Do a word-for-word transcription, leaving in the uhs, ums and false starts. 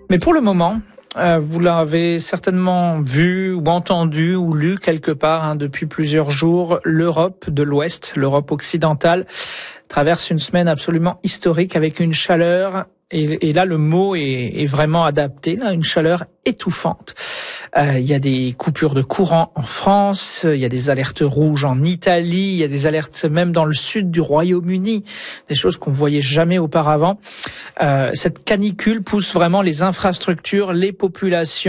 Mais pour le moment, euh, vous l'avez certainement vu ou entendu ou lu quelque part hein, depuis plusieurs jours, l'Europe de l'Ouest, l'Europe occidentale, traverse une semaine absolument historique avec une chaleur, et, et là le mot est, est vraiment adapté, là, une chaleur étouffante. Euh, il y a des coupures de courant en France, il y a des alertes rouges en Italie, il y a des alertes même dans le sud du Royaume-Uni, des choses qu'on voyait jamais auparavant. Euh, cette canicule pousse vraiment les infrastructures, les populations